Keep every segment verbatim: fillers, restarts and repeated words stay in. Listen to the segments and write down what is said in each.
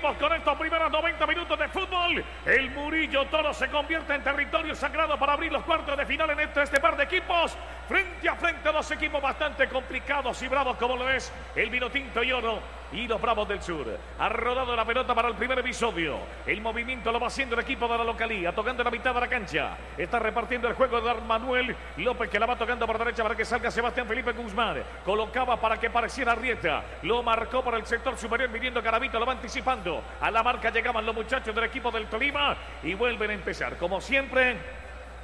equipos con estos primeros noventa minutos de fútbol. El Murillo Toro se convierte en territorio sagrado para abrir los cuartos de final en este, este par de equipos. Frente a frente a dos equipos bastante complicados y bravos como lo es el Vinotinto y Oro y los Bravos del Sur. Ha rodado la pelota para el primer episodio. El movimiento lo va haciendo el equipo de la localía, tocando la mitad de la cancha. Está repartiendo el juego de Manuel López, que la va tocando por derecha para que salga Sebastián Felipe Guzmán. Colocaba para que pareciera Arrieta. Lo marcó por el sector superior, viniendo Garavito, lo va anticipando. A la marca llegaban los muchachos del equipo del Tolima y vuelven a empezar, como siempre.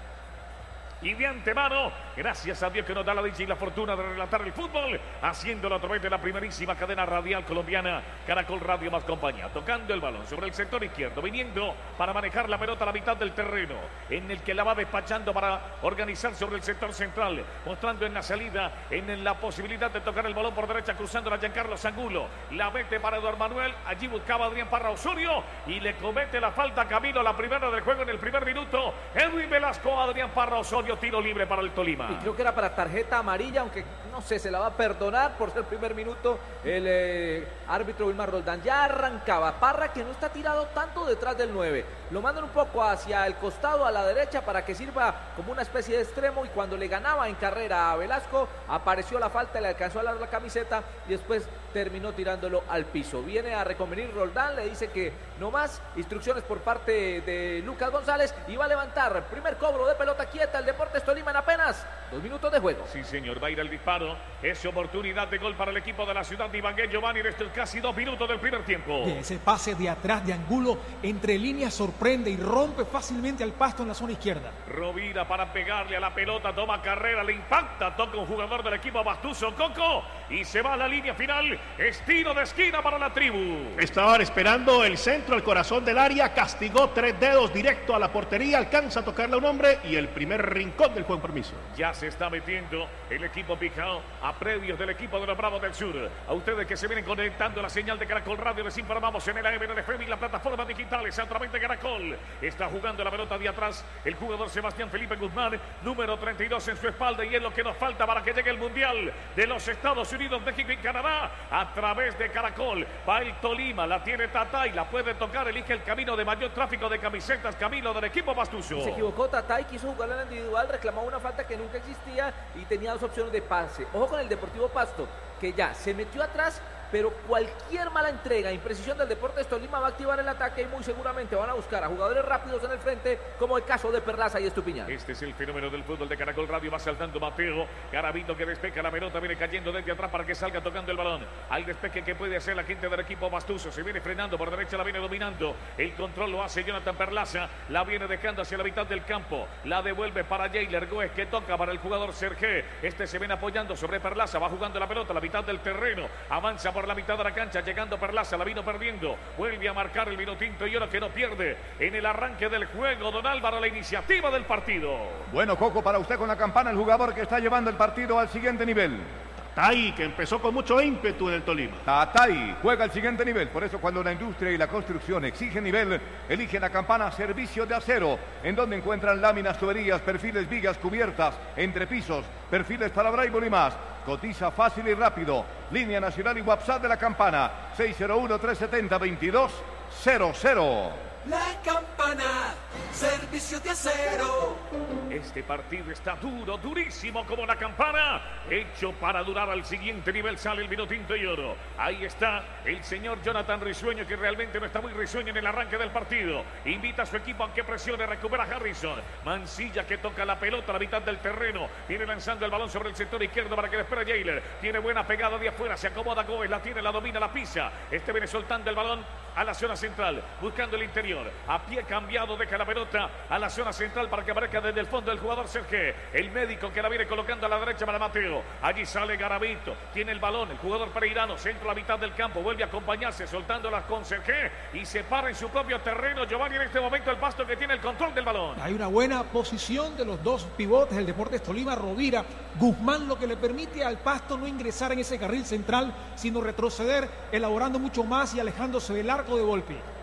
Y de antemano, gracias a Dios que nos da la dicha y la fortuna de relatar el fútbol, haciéndolo a través de la primerísima cadena radial colombiana, Caracol Radio más compañía, tocando el balón sobre el sector izquierdo, viniendo para manejar la pelota a la mitad del terreno, en el que la va despachando para organizar sobre el sector central, mostrando en la salida, en la posibilidad de tocar el balón por derecha, cruzando a Giancarlo Angulo, la mete para Eduardo Manuel, allí buscaba Adrián Parra Osorio, y le comete la falta a Camilo, la primera del juego en el primer minuto, Edwin Velasco, Adrián Parra Osorio, tiro libre para el Tolima. Y creo que era para tarjeta amarilla, aunque no sé, se la va a perdonar por ser el primer minuto el eh, árbitro Wilmar Roldán. Ya arrancaba Parra, que no está tirado tanto detrás del nueve. Lo mandan un poco hacia el costado, a la derecha, para que sirva como una especie de extremo, y cuando le ganaba en carrera a Velasco, apareció la falta, le alcanzó a dar la camiseta y después terminó tirándolo al piso. Viene a reconvenir Roldán, le dice que no más, instrucciones por parte de Lucas González, y va a levantar primer cobro de pelota quieta el Deportes Tolima en apenas dos minutos de juego. Sí, señor, va a ir el disparo. Es oportunidad de gol para el equipo de la ciudad de Ibagué, Giovanni, desde casi dos minutos del primer tiempo. De ese pase de atrás de Angulo, entre líneas, sorprende y rompe fácilmente al pasto en la zona izquierda. Rovira para pegarle a la pelota, toma carrera, le impacta, toca un jugador del equipo Bastuzo, Coco, y se va a la línea final. Estilo de esquina para la tribu. Estaban esperando el centro al corazón del área, castigó tres dedos directo a la portería, alcanza a tocarle a un hombre y el primer rincón del juego permiso. Ya se está metiendo el equipo Pijao a previos del equipo de los Bravos del Sur. A ustedes que se vienen conectando a la señal de Caracol Radio, les informamos en el A M, en el F M y las plataformas digitales a través de Caracol. Está jugando la pelota de atrás el jugador Sebastián Felipe Guzmán, número treinta y dos en su espalda, y es lo que nos falta para que llegue el Mundial de los Estados Unidos, México y Canadá a través de Caracol. Va el Tolima, la tiene Tatay, la puede tocar, elige el camino de mayor tráfico de camisetas, Camilo, del equipo Bastuzo. Se equivocó Tatay, quiso jugar en la individual, reclamó una falta que nunca existía y tenía dos opciones de pase. Ojo con el Deportivo Pasto, que ya se metió atrás, pero cualquier mala entrega, imprecisión del Deportes Tolima va a activar el ataque y muy seguramente van a buscar a jugadores rápidos en el frente, como el caso de Perlaza y Estupiñán. Este es el fenómeno del fútbol de Caracol Radio. Va saltando Mateo Garavito, que despeja la pelota, viene cayendo desde atrás para que salga tocando el balón. Al despeje que puede hacer la gente del equipo Bastuzo, se viene frenando por derecha, la viene dominando. El control lo hace Jonathan Perlaza, la viene dejando hacia la mitad del campo, la devuelve para Jailer Góez, que toca para el jugador Sergé. Este se viene apoyando sobre Perlaza, va jugando la pelota a la mitad del terreno, avanza por la mitad de la cancha, llegando Perlaza, la vino perdiendo, vuelve a marcar el Vinotinto y Oro, que no pierde en el arranque del juego. Don Álvaro, la iniciativa del partido. Bueno, Coco, para usted con la campana, el jugador que está llevando el partido al siguiente nivel. Tatay, que empezó con mucho ímpetu en el Tolima. Tatay juega al siguiente nivel. Por eso, cuando la industria y la construcción exigen nivel, elige la campana Servicio de Acero, en donde encuentran láminas, tuberías, perfiles, vigas, cubiertas, entrepisos, perfiles para Braille y más. Cotiza fácil y rápido. Línea nacional y WhatsApp de la campana seis cero uno, tres siete cero, veintidós cero cero. La campana, Servicio de Acero. Este partido está duro, durísimo como la campana, hecho para durar al siguiente nivel. Sale el Vinotinto y Oro. Ahí está el señor Jonathan Risueño, que realmente no está muy risueño en el arranque del partido. Invita a su equipo a que presione, recupera Harrison. Mancilla, que toca la pelota a la mitad del terreno, viene lanzando el balón sobre el sector izquierdo para que le espere Jailer. Tiene buena pegada de afuera, se acomoda Gómez, la tiene, la domina, la pisa. Este viene soltando el balón a la zona central, buscando el interior. A pie cambiado, deja la pelota a la zona central para que aparezca desde el fondo el jugador Sergé. El médico que la viene colocando a la derecha para Mateo. Allí sale Garavito, tiene el balón, el jugador pereirano, centro a la mitad del campo, vuelve a acompañarse, soltándolas con Sergé y se para en su propio terreno. Giovanni, en este momento el Pasto que tiene el control del balón. Hay una buena posición de los dos pivotes del Deportes Tolima, Rovira, Guzmán, lo que le permite al Pasto no ingresar en ese carril central, sino retroceder, elaborando mucho más y alejándose del arco de Volpi.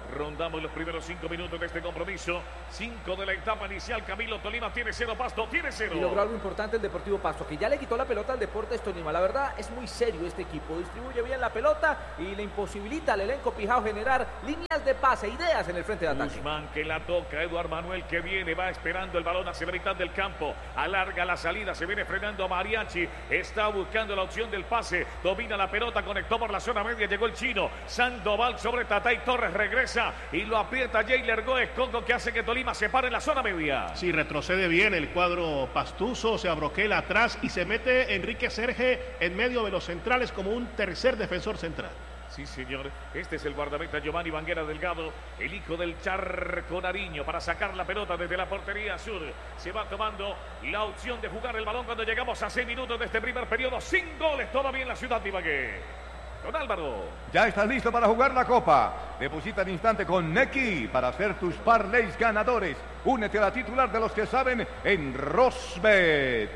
Rondamos los primeros cinco minutos de este compromiso. Cinco de la etapa inicial. Camilo Tolima tiene cero, Pasto tiene cero. Y logró algo importante el Deportivo Pasto, que ya le quitó la pelota al Deportes Tolima. La verdad es muy serio este equipo. Distribuye bien la pelota y le imposibilita al elenco Pijao generar líneas de pase, ideas en el frente de ataque. Guzmán que la toca. Eduard Manuel que viene, va esperando el balón hacia la mitad del campo. Alarga la salida, se viene frenando a Mariachi. Está buscando la opción del pase. Domina la pelota, conectó por la zona media. Llegó el chino. Sandoval sobre Tatay Torres. Regresa y lo aprieta Jailer Góez Congo, que hace que Tolima se pare en la zona media. Sí, retrocede bien el cuadro pastuso, se abroquela atrás y se mete Enrique Serge en medio de los centrales como un tercer defensor central. Sí, señor. Este es el guardameta Giovanni Banguera Delgado, el hijo del Charco Nariño, para sacar la pelota desde la portería sur. Se va tomando la opción de jugar el balón cuando llegamos a seis minutos de este primer periodo. Sin goles todavía en la ciudad de Ibagué. Don Álvaro. Ya estás listo para jugar la Copa. Deposita al instante con Nequi para hacer tus parlays ganadores. Únete a la titular de los que saben en Rosbet.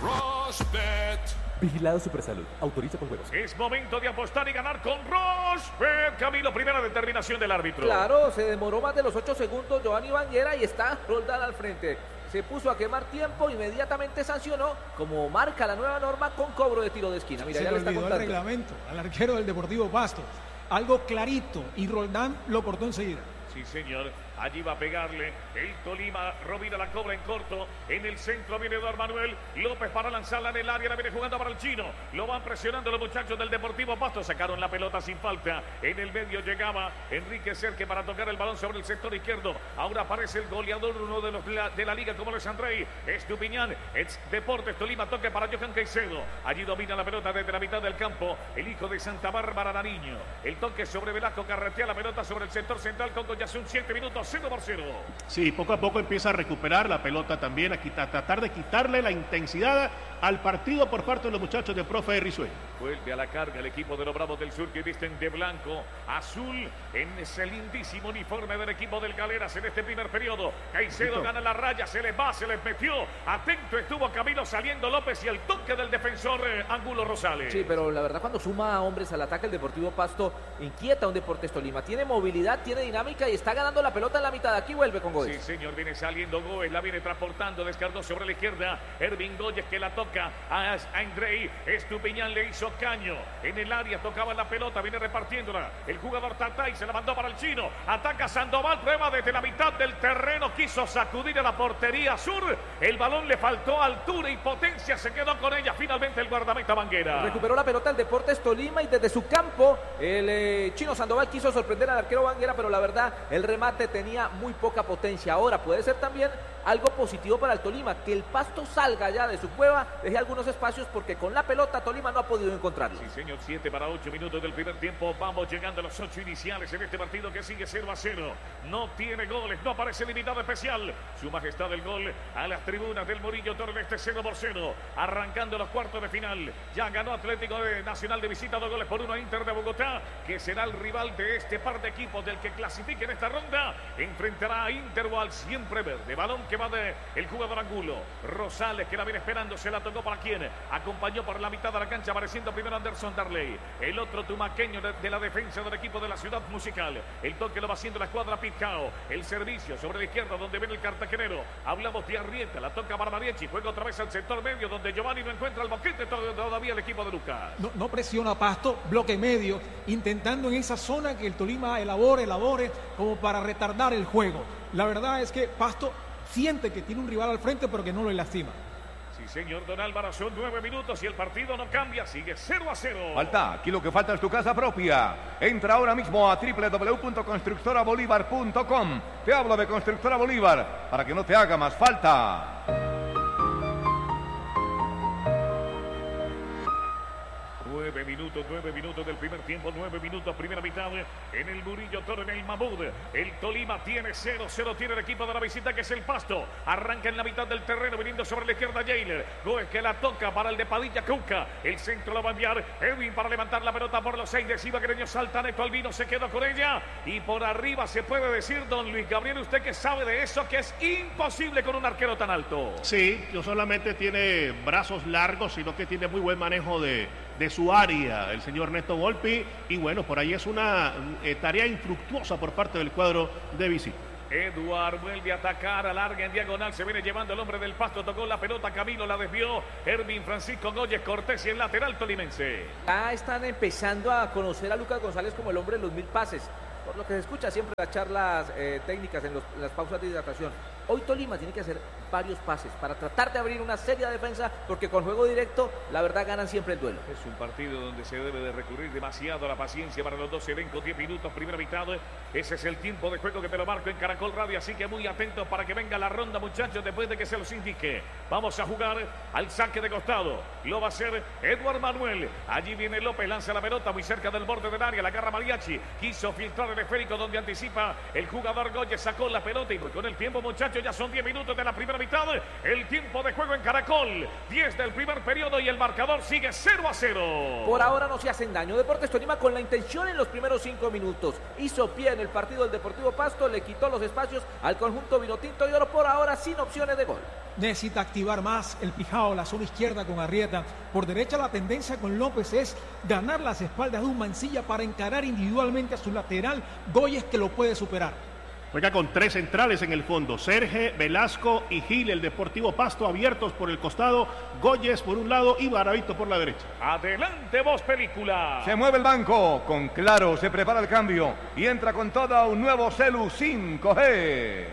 Rosbet. Vigilado Supersalud. Autoriza con juegos. Es momento de apostar y ganar con Rosbet. Camilo, primera determinación del árbitro. Claro, se demoró más de los ocho segundos Giovanni Banguera y está Roldán al frente. Se puso a quemar tiempo, inmediatamente sancionó, como marca la nueva norma, con cobro de tiro de esquina. Mira, se ya le le está olvidó contando. el reglamento al arquero del Deportivo Pasto. Algo clarito y Roldán lo cortó enseguida. Sí, señor. Allí va a pegarle el Tolima. Rovira la cobra en corto. En el centro viene Eduard Manuel López para lanzarla en el área. La viene jugando para el chino. Lo van presionando los muchachos del Deportivo Pasto. Sacaron la pelota sin falta. En el medio llegaba Enrique Serque para tocar el balón sobre el sector izquierdo. Ahora aparece el goleador, uno de los de la, de la liga como es Andrei. Estupiñán. Es Deportes Tolima. Toque para Johan Caicedo. Allí domina la pelota desde la mitad del campo. El hijo de Santa Bárbara Nariño. El toque sobre Velasco. Carretea la pelota sobre el sector central. Con ya son siete minutos. cero por cero. Sí, poco a poco empieza a recuperar la pelota también, a, quitar, a tratar de quitarle la intensidad al partido por parte de los muchachos de profe Risueño. Vuelve a la carga el equipo de los Bravos del Sur, que visten de blanco, azul, en ese lindísimo uniforme del equipo del Galeras en este primer periodo. Caicedo gana la raya, se les va, se les metió. Atento estuvo Camilo saliendo López y el toque del defensor eh, Angulo Rosales. Sí, pero la verdad cuando suma a hombres al ataque el Deportivo Pasto inquieta a un Deportes Tolima. Tiene movilidad, tiene dinámica y está ganando la pelota en la mitad. Aquí vuelve con Góez. Sí, señor, viene saliendo Góez, la viene transportando, descargó sobre la izquierda. Ervin Góyez que la toca a Andrei. Estupiñán le hizo caño. En el área tocaba la pelota, viene repartiéndola. El jugador Tatay se la mandó para el chino. Ataca Sandoval, prueba desde la mitad del terreno. Quiso sacudir a la portería sur. El balón le faltó altura y potencia. Se quedó con ella finalmente el guardameta Banguera. Recuperó la pelota el Deportes Tolima y desde su campo el eh, chino Sandoval quiso sorprender al arquero Banguera, pero la verdad el remate tenía muy poca potencia. Ahora puede ser también algo positivo para el Tolima, que el Pasto salga ya de su cueva, deje algunos espacios, porque con la pelota Tolima no ha podido encontrarlo. Sí, señor, siete para ocho minutos del primer tiempo. Vamos llegando a los ocho iniciales en este partido que sigue cero a cero. No tiene goles, no aparece limitado especial. Su majestad el gol a las tribunas del Murillo Toro este cero por cero. Arrancando los cuartos de final. Ya ganó Atlético Nacional de visita, dos goles por uno a Inter de Bogotá, que será el rival de este par de equipos del que clasifique en esta ronda. Enfrentará a Inter o al siempre verde. Balón que va de el jugador Angulo. Rosales que la viene esperando, se la tocó para quien acompañó por la mitad de la cancha, apareciendo primero Anderson Darley, el otro tumaqueño de, de la defensa del equipo de la Ciudad Musical. El toque lo va haciendo la escuadra Picao. El servicio sobre la izquierda donde viene el cartagenero. Hablamos de Arrieta, la toca para Mariachi, juega otra vez al sector medio donde Giovanni no encuentra el boquete todavía el equipo de Lucas. No, no presiona Pasto, bloque medio, intentando en esa zona que el Tolima elabore, elabore, como para retardar el juego. La verdad es que Pasto siente que tiene un rival al frente, pero que no lo lastima. Sí, señor Don Álvaro, son nueve minutos y el partido no cambia, sigue cero a cero. Falta, aquí lo que falta es tu casa propia. Entra ahora mismo a doble u doble u doble u punto constructora bolívar punto com. Te hablo de Constructora Bolívar, para que no te haga más falta. Nueve minutos, nueve minutos del primer tiempo, nueve minutos, primera mitad en el Murillo Toro, en el Mamud. El Tolima tiene cero cero, tiene el equipo de la visita que es el Pasto. Arranca en la mitad del terreno, viniendo sobre la izquierda Jailer. Góez que la toca para el de Padilla Cuca. El centro la va a enviar Edwin para levantar la pelota por los seis. De Ibaguereño salta Neto Albino, se quedó con ella. Y por arriba se puede decir, don Luis Gabriel, usted que sabe de eso, que es imposible con un arquero tan alto. Sí, no solamente tiene brazos largos, sino que tiene muy buen manejo de de su área, el señor Neto Volpi, y bueno, por ahí es una eh, tarea infructuosa por parte del cuadro de visita. Eduard vuelve a atacar, alarga en diagonal, se viene llevando el hombre del Pasto, tocó la pelota, Camilo la desvió, Ervin Francisco Goyes Cortés y el lateral tolimense. Ya están empezando a conocer a Lucas González como el hombre de los mil pases, por lo que se escucha siempre en las charlas eh, técnicas, en, los, en las pausas de hidratación. Hoy Tolima tiene que hacer varios pases para tratar de abrir una seria defensa, porque con juego directo, la verdad, ganan siempre el duelo. Es un partido donde se debe de recurrir demasiado a la paciencia para los dos elencos. diez minutos, primera mitad. Ese es el tiempo de juego que te lo marco en Caracol Radio, así que muy atentos para que venga la ronda, muchachos, después de que se los indique. Vamos a jugar al saque de costado. Lo va a hacer Eduard Manuel. Allí viene López, lanza la pelota muy cerca del borde del área, la agarra Mariachi. Quiso filtrar el esférico donde anticipa el jugador Goyes, sacó la pelota y con el tiempo, muchachos, ya son diez minutos de la primera mitad. El tiempo de juego en Caracol, diez del primer periodo y el marcador sigue cero a cero. Por ahora no se hacen daño. Deportes Tolima con la intención en los primeros cinco minutos. Hizo pie en el partido del Deportivo Pasto, le quitó los espacios al conjunto vinotinto y oro, por ahora sin opciones de gol. Necesita activar más el Pijao, la zona izquierda con Arrieta. Por derecha la tendencia con López es ganar las espaldas de un Mancilla para encarar individualmente a su lateral Goyes, que lo puede superar. Juega con tres centrales en el fondo, Serge, Velasco y Gil, el Deportivo Pasto abiertos por el costado, Goyes por un lado y Baravito por la derecha. Adelante, Voz Película. Se mueve el banco, con Claro se prepara el cambio y entra con toda un nuevo Celu cinco G.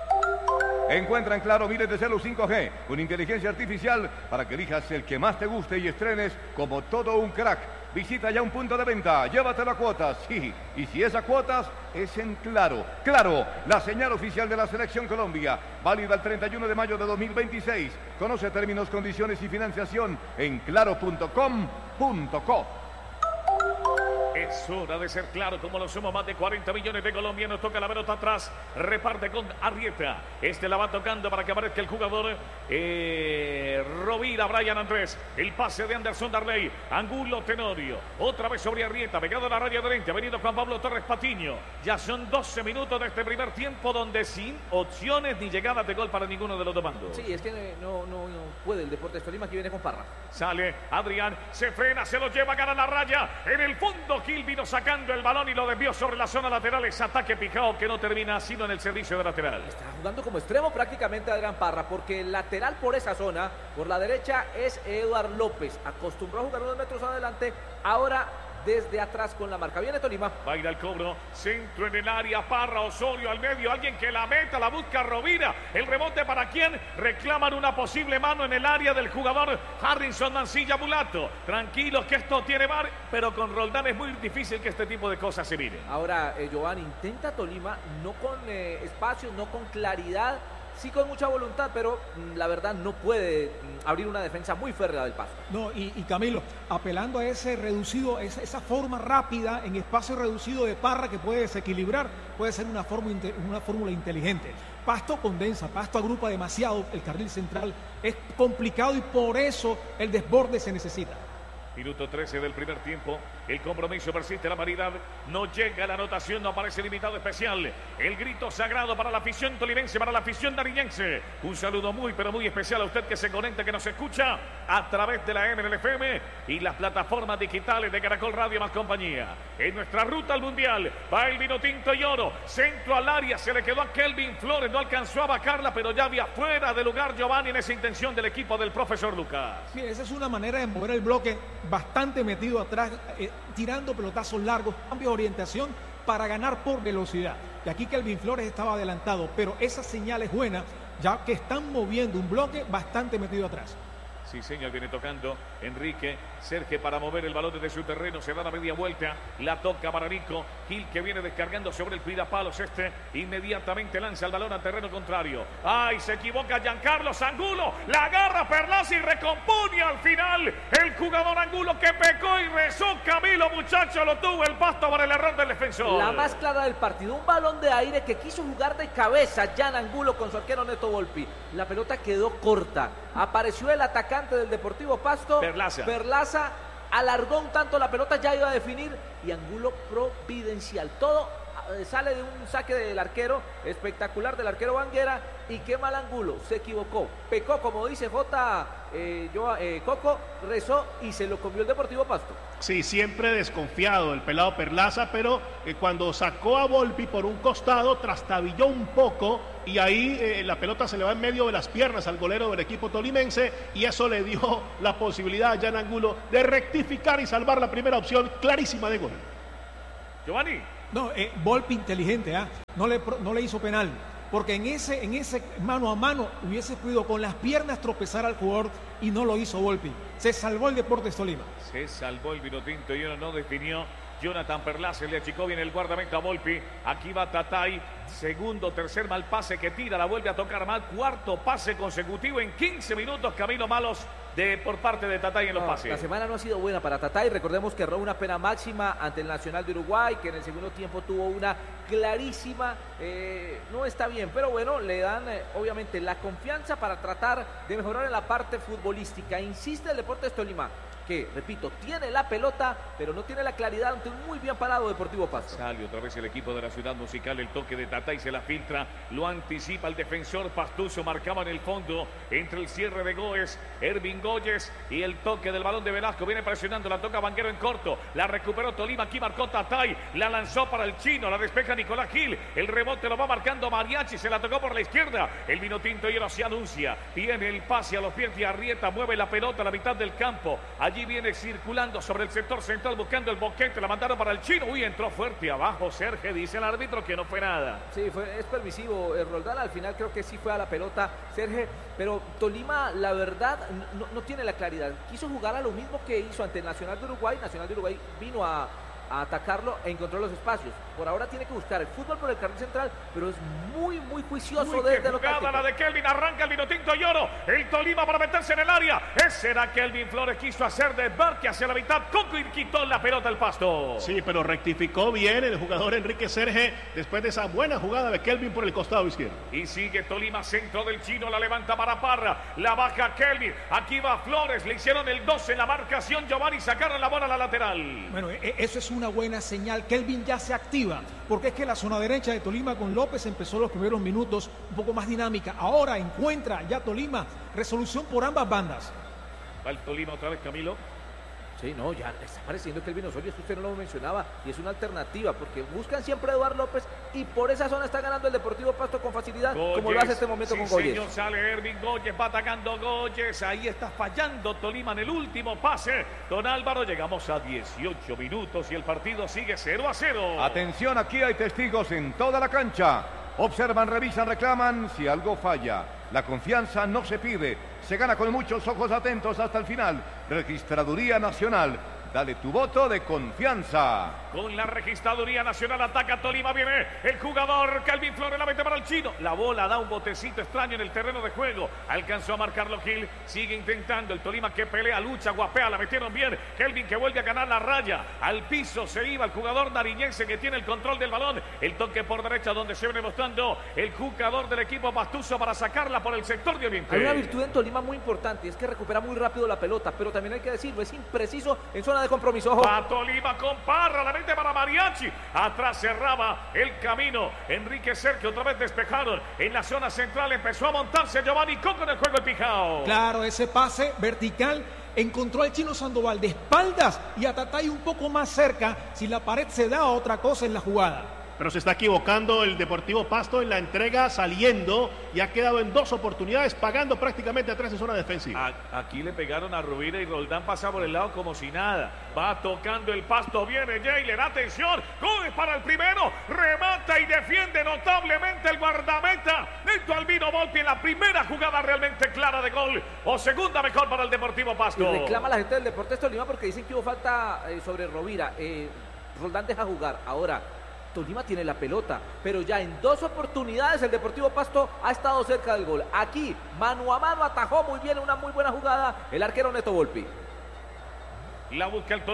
Encuentra en Claro miles de Celu cinco G, con inteligencia artificial para que elijas el que más te guste y estrenes como todo un crack. Visita ya un punto de venta, llévatelo a cuotas, sí, y si es a cuotas, es en Claro. Claro, la señal oficial de la Selección Colombia, válida el treinta y uno de mayo de dos mil veintiséis. Conoce términos, condiciones y financiación en claro punto com punto co. Es hora de ser claro, como lo somos más de cuarenta millones de colombianos. Toca la pelota atrás, reparte con Arrieta. Este la va tocando para que aparezca el jugador eh, Rovira, Brian Andrés. El pase de Anderson Darley, Angulo Tenorio. Otra vez sobre Arrieta, pegado a la raya de veinte. Ha venido Juan Pablo Torres Patiño. Ya son doce minutos de este primer tiempo, donde sin opciones ni llegadas de gol para ninguno de los dos bandos. Sí, es que no, no, no puede el Deportes Tolima, que viene con Parra. Sale Adrián, se frena, se lo lleva, gana la raya. En el fondo, Gil vino sacando el balón y lo desvió sobre la zona lateral. Es ataque Pijao que no termina sino en el servicio de lateral. Está jugando como extremo prácticamente Adrián Parra, porque el lateral por esa zona, por la derecha, es Eduard López. Acostumbró a jugar unos metros adelante, ahora desde atrás con la marca. Viene Tolima. Baila el cobro, centro en el área, Parra, Osorio al medio, alguien que la meta, la busca Rovira. El rebote para quien reclaman una posible mano en el área del jugador Harrison Mancilla Mulato. Tranquilos que esto tiene bar, pero con Roldán es muy difícil que este tipo de cosas se miren. Ahora, eh, Giovanni, intenta Tolima, no con eh, espacio, no con claridad, sí con mucha voluntad, pero mmm, la verdad no puede mmm, abrir una defensa muy férrea del Pasto. No, y, y Camilo, apelando a ese reducido, esa, esa forma rápida en espacio reducido de Parra que puede desequilibrar, puede ser una, forma, una fórmula inteligente. Pasto condensa, Pasto agrupa demasiado el carril central, es complicado y por eso el desborde se necesita. Minuto trece del primer tiempo. El compromiso persiste, la paridad. No llega la anotación, no aparece el invitado especial. El grito sagrado para la afición tolimense, para la afición nariñense. Un saludo muy, pero muy especial a usted que se conecta, que nos escucha a través de la M N L F M y las plataformas digitales de Caracol Radio más compañía. En nuestra ruta al Mundial va el vino tinto y oro. Centro al área, se le quedó a Kelvin Flores, no alcanzó a vacarla, pero ya había fuera de lugar Giovanni en esa intención del equipo del profesor Lucas. Mira, esa es una manera de mover el bloque bastante metido atrás, eh, tirando pelotazos largos, cambios de orientación para ganar por velocidad. Y aquí Kelvin Flores estaba adelantado, pero esa señal es buena, ya que están moviendo un bloque bastante metido atrás. Sí, señor, viene tocando Enrique Serge para mover el balón desde su terreno. Se da la media vuelta, la toca para Nico Gil, que viene descargando sobre el cuidapalos. Este inmediatamente lanza el balón al terreno contrario. ¡Ay! Se equivoca Giancarlo Angulo. La agarra Perlaza y recompone al final el jugador Angulo, que pecó y rezó. Camilo, muchacho, lo tuvo el Pasto por el error del defensor. La más clara del partido, un balón de aire que quiso jugar de cabeza Jan Angulo con su arquero Neto Volpi. La pelota quedó corta. Apareció el atacante del Deportivo Pasto, Perlaza. Perlaza alargó un tanto la pelota, ya iba a definir y Angulo providencial. Todo eh, sale de un saque del arquero, espectacular del arquero Banguera, y qué mal ángulo, se equivocó, pecó, como dice J. Eh, yo, eh, Coco, rezó y se lo comió el Deportivo Pasto. Sí, siempre desconfiado el pelado Perlaza, pero eh, cuando sacó a Volpi por un costado, trastabilló un poco y ahí eh, la pelota se le va en medio de las piernas al golero del equipo tolimense y eso le dio la posibilidad a Jan Angulo de rectificar y salvar la primera opción clarísima de gol. Giovanni. No, eh, Volpi inteligente, ¿ah? No le, no le hizo penal. Porque en ese, en ese mano a mano hubiese podido con las piernas tropezar al jugador y no lo hizo Volpi. Se salvó el Deportes Tolima. Se salvó el Vinotinto y uno no definió. Jonathan Perlaza le achicó bien el guardameta a Volpi. Aquí va Tatay. Segundo, tercer mal pase que tira, la vuelve a tocar mal. Cuarto pase consecutivo en quince minutos. Camino malos de, por parte de Tatay en los no, pases. La semana no ha sido buena para Tatay. Recordemos que erró una pena máxima ante el Nacional de Uruguay, que en el segundo tiempo tuvo una clarísima. Eh, no está bien, pero bueno, le dan eh, obviamente la confianza para tratar de mejorar en la parte futbolística. Insiste el Deportes Tolima, que, repito, tiene la pelota, pero no tiene la claridad ante un muy bien parado Deportivo Pasto. Sale otra vez el equipo de la Ciudad Musical, el toque de Tatay se la filtra, lo anticipa el defensor Pastuso, marcaba en el fondo, entre el cierre de Goes, Ervin Goyes y el toque del balón de Velasco, viene presionando, la toca Banguero en corto, la recuperó Tolima, aquí marcó Tatay, la lanzó para el chino, la despeja Nicolás Gil, el rebote lo va marcando Mariachi, se la tocó por la izquierda, el Vinotinto y ahora se anuncia, viene el pase a los pies de Arrieta, mueve la pelota a la mitad del campo, allí viene circulando sobre el sector central buscando el boquete, la mandaron para el chino, uy, entró fuerte abajo Sergio, dice el árbitro que no fue nada. Sí, fue, es permisivo el Roldán, al final creo que sí fue a la pelota Sergio, pero Tolima la verdad no, no tiene la claridad, quiso jugar a lo mismo que hizo ante el Nacional de Uruguay, Nacional de Uruguay vino a a atacarlo e encontró los espacios. Por ahora tiene que buscar el fútbol por el carril central, pero es muy, muy juicioso desde lo táctico. La de Kelvin, arranca el Vinotinto y Oro, el Tolima para meterse en el área. Ese era Kelvin Flores, quiso hacer de Barque hacia la mitad, Coco y quitó la pelota al Pasto. Sí, pero rectificó bien el jugador Enrique Serge después de esa buena jugada de Kelvin por el costado izquierdo. Y sigue Tolima, centro del chino, la levanta para Parra, la baja Kelvin, aquí va Flores, le hicieron el doce en la marcación, Giovanni, sacaron la bola a la lateral. Bueno, eso es una buena señal. Kelvin ya se activa, porque es que la zona derecha de Tolima con López empezó los primeros minutos un poco más dinámica. Ahora encuentra ya Tolima resolución por ambas bandas. Va el Tolima otra vez, Camilo. Sí, no, ya está apareciendo Kelvin Osorio, esto usted no lo mencionaba, y es una alternativa, porque buscan siempre a Eduardo López, y por esa zona está ganando el Deportivo Pasto con facilidad, Goyes, como lo hace este momento sí, con Goyes. Señor, sale Ervin Goyes, va atacando Goyes, ahí está fallando Tolima en el último pase. Don Álvaro, llegamos a dieciocho minutos y el partido sigue cero a cero. Atención, aquí hay testigos en toda la cancha. Observan, revisan, reclaman si algo falla. La confianza no se pide, se gana con muchos ojos atentos hasta el final. Registraduría Nacional, dale tu voto de confianza. Con la Registraduría Nacional ataca Tolima, viene el jugador Kelvin Flores, la mete para el chino. La bola da un botecito extraño en el terreno de juego. Alcanzó a marcarlo Gil, sigue intentando el Tolima que pelea, lucha, guapea, la metieron bien. Kelvin que vuelve a ganar la raya. Al piso se iba el jugador nariñense que tiene el control del balón. El toque por derecha donde se viene mostrando el jugador del equipo Pastuso para sacarla por el sector de Oriente. Hay una virtud en Tolima muy importante, es que recupera muy rápido la pelota, pero también hay que decirlo, es impreciso en zona de compromiso. Ojo. Va Tolima con Parra, la mete para Mariachi. Atrás cerraba el camino. Enrique Sergio otra vez despejaron. En la zona central empezó a montarse Giovanni Coco en el juego el Pijao. Claro, ese pase vertical encontró al chino Sandoval de espaldas y a Tatay un poco más cerca. Si la pared se da, otra cosa en la jugada. Pero se está equivocando el Deportivo Pasto en la entrega saliendo y ha quedado en dos oportunidades pagando prácticamente a tres en zona defensiva. Aquí le pegaron a Rubira y Roldán pasa por el lado como si nada. Va tocando el Pasto, viene Jailer, atención, gol para el primero, remata y defiende notablemente el guardameta. Neto Albino Volpi en la primera jugada realmente clara de gol o segunda mejor para el Deportivo Pasto. Y reclama la gente del Deportes Tolima porque dicen que hubo falta eh, sobre Rovira. Eh, Roldán deja jugar. Ahora Tolima tiene la pelota, pero ya en dos oportunidades el Deportivo Pasto ha estado cerca del gol. Aquí, mano a mano, atajó muy bien, una muy buena jugada el arquero Neto Volpi. La busca el Tolima.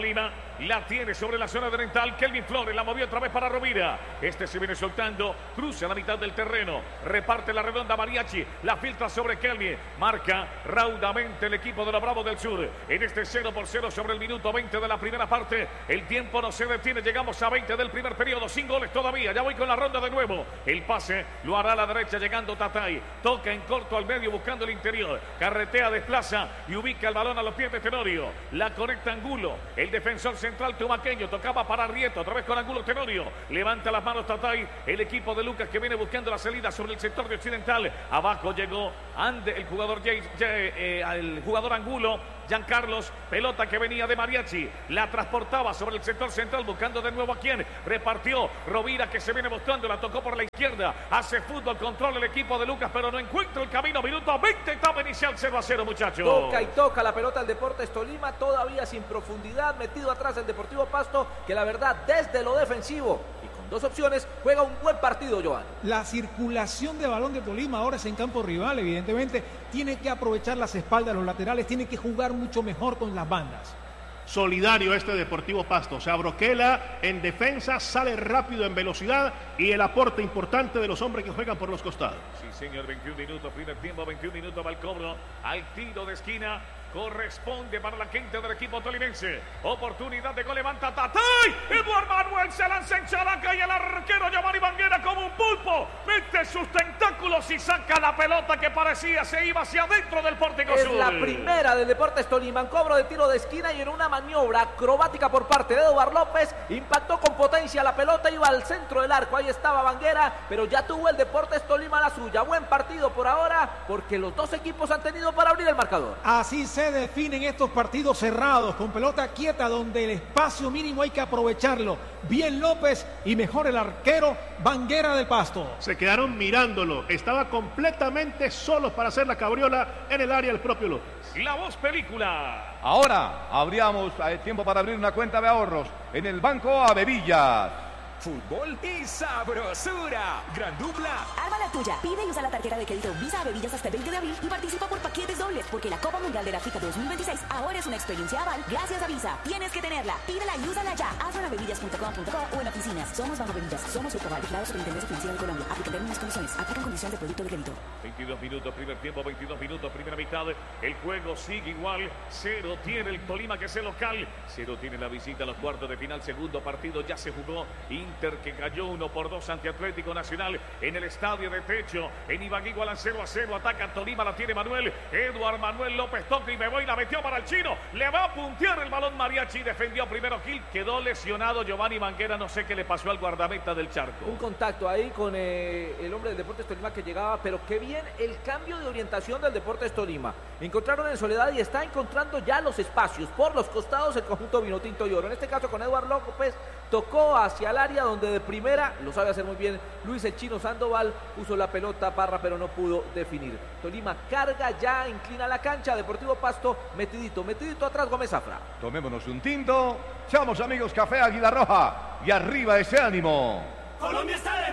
La tiene sobre la zona oriental. Kelvin Flores la movió otra vez para Rovira. Este se viene soltando. Cruza la mitad del terreno. Reparte la redonda Mariachi. La filtra sobre Kelvin. Marca raudamente el equipo de los Bravos del Sur. En este cero por cero sobre el minuto veinte de la primera parte. El tiempo no se detiene. Llegamos a veinte del primer periodo. Sin goles todavía. Ya voy con la ronda de nuevo. El pase lo hará a la derecha llegando Tatay. Toca en corto al medio buscando el interior. Carretea, desplaza y ubica el balón a los pies de Tenorio. La conecta Angulo. El defensor central tumaqueño. Tocaba para Rieto. Otra vez con Angulo Tenorio. Levanta las manos Tatay. El equipo de Lucas que viene buscando la salida sobre el sector de occidental. Abajo llegó Ande, el jugador Jay, Jay, eh, el jugador Angulo. Giancarlos, pelota que venía de Mariachi, la transportaba sobre el sector central buscando de nuevo a quien repartió Rovira que se viene mostrando, la tocó por la izquierda, hace fútbol, controla el equipo de Lucas pero no encuentra el camino, minuto veinte, etapa inicial cero a cero muchachos. Toca y toca la pelota el Deportes Tolima, todavía sin profundidad, metido atrás el Deportivo Pasto, que la verdad desde lo defensivo y con dos opciones juega un buen partido, Joan. La circulación de balón de Tolima ahora es en campo rival, evidentemente tiene que aprovechar las espaldas, los laterales, tiene que jugar mucho mejor con las bandas. Solidario este Deportivo Pasto, o sea, Broquela en defensa, sale rápido en velocidad y el aporte importante de los hombres que juegan por los costados. Sí señor, veintiún minutos, primer tiempo, veintiún minutos va el cobro, al tiro de esquina. Corresponde para la gente del equipo tolimense. Oportunidad de gol, levanta Tatay. Eduardo Manuel se lanza en chalaca y el arquero Giovanni Banguera como un pulpo mete sus tentáculos y saca la pelota que parecía se iba hacia adentro del pórtico es sur. Es la primera del Deportes Tolima, en cobro de tiro de esquina y en una maniobra acrobática por parte de Eduardo López. Impactó con potencia la pelota, iba al centro del arco. Ahí estaba Banguera, pero ya tuvo el Deportes Tolima la suya. Buen partido por ahora porque los dos equipos han tenido para abrir el marcador. Así se Se definen estos partidos cerrados, con pelota quieta, donde el espacio mínimo hay que aprovecharlo. Bien López y mejor el arquero Banguera del Pasto. Se quedaron mirándolo, estaba completamente solo para hacer la cabriola en el área del propio López. La Voz Película. Ahora abríamos el tiempo para abrir una cuenta de ahorros en el Banco Avevillas. Fútbol y sabrosura. Gran dupla. Arma la tuya. Pide y usa la tarjeta de crédito Visa Avevillas hasta el veinte de abril y participa por paquetes dobles porque la Copa Mundial de la FIFA dos mil veintiséis ahora es una experiencia aval gracias a Visa. Tienes que tenerla. Pídela y úsala ya. Hazlo en avevillas punto com punto co o en oficinas. Somos Banco Avevillas. Somos Surcoval, vigilado Superintendencia Financiera de Colombia. Aplica términos y condiciones. Aplican condiciones de producto de crédito. veintidós minutos, primer tiempo, veintidós minutos, primera mitad. El juego sigue igual. Cero tiene el Tolima que es el local. Cero tiene la visita a los cuartos de final. Segundo partido ya se jugó. Inter que cayó uno por dos ante Atlético Nacional en el estadio de Techo. En Ibagué igualan cero a cero. Ataca Tolima, la tiene Manuel. Eduardo Manuel López toca y me voy. La metió para el chino. Le va a puntear el balón Mariachi. Defendió primero Gil. Quedó lesionado Giovanni Banguera. No sé qué le pasó al guardameta del Charco. Un contacto ahí con eh, el hombre del Deportes Tolima que llegaba. Pero qué bien el cambio de orientación del Deportes Tolima. Encontraron en Soledad y está encontrando ya los espacios por los costados el conjunto Vinotinto y Oro. En este caso con Eduardo López. Tocó hacia el área donde de primera, lo sabe hacer muy bien Luis el Chino Sandoval, puso la pelota Parra pero no pudo definir. Tolima carga, ya inclina la cancha, Deportivo Pasto metidito, metidito atrás Gómez Zafra. Tomémonos un tinto, echamos amigos café Águila Roja y arriba ese ánimo. Colombia está de